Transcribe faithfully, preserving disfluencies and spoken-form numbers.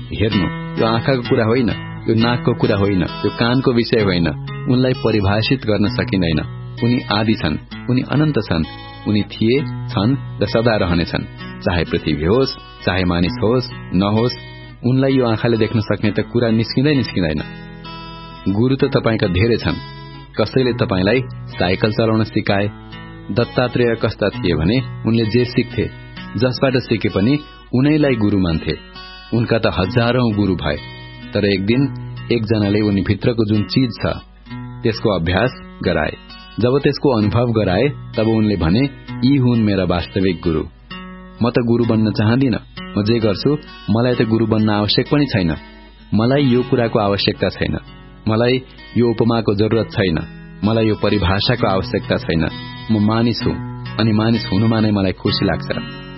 हेर्नु यो आँखाको कुरा होइन, यो नाकको कुरा होइन, यो कानको विषय होइन। उनलाई परिभाषित गर्न सकिँदैन। उनी आदि छन्, उनी अनन्त छन्, उनी थिए, छन् र सदा रहनेछन्। चाहे पृथ्वी होस्, चाहे मानिस होस् नहोस्, उनलाई यो आँखाले देख्न सक्ने त कुरा निस्किँदै निस्किँदैन। गुरु त तपाईका धेरै छन्। कसैले तपाईलाई साइकल चलाउन सिकाए। दत्तात्रेय कस्ता थिए भने उनले जे सिक्थे, जसबाट सिके पनि उनैलाई गुरु मान्थे। उनका त हजारौं गुरु भए, तर एक दिन एकजनाले उनी भित्रको जुन चीज छ त्यसको अभ्यास गराए। जब त्यसको अनुभव गराए तब उनले भने, यी हुन् मेरा वास्तविक गुरु। म त गुरु बन्न चाहदिन। म जे गर्छु मलाई त गुरु बन्न आवश्यक पनि छैन। मलाई यो कुराको आवश्यकता छैन। मलाई यो उपमाको जरुरत छैन। मलाई यो परिभाषाको आवश्यकता छैन। म मानिस हुँ अनि मानिस हुनुमा नै मलाई खुशी लाग्छ।